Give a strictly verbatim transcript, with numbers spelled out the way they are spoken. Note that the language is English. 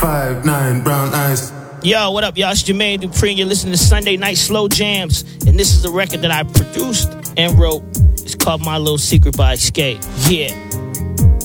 five nine, brown eyes. Yo, what up, y'all? It's Jermaine Dupri, and you're listening to Sunday Night Slow Jams. And this is a record that I produced and wrote. It's called My Little Secret by Escape. Yeah.